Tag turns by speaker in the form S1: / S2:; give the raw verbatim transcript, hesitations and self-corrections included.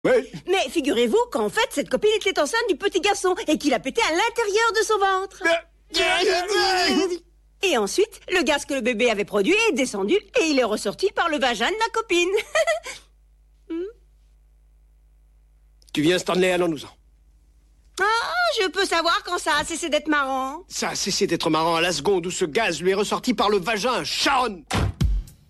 S1: Ouais.
S2: Mais figurez-vous qu'en fait, cette copine était enceinte du petit garçon et qu'il a pété à l'intérieur de son ventre. Et ensuite, le gaz que le bébé avait produit est descendu et il est ressorti par le vagin de la copine. hmm
S1: Tu viens, Stanley, allons-nous-en.
S2: Ah, je peux savoir quand ça a cessé d'être marrant.
S1: Ça a cessé d'être marrant à la seconde où ce gaz lui est ressorti par le vagin, Sharon.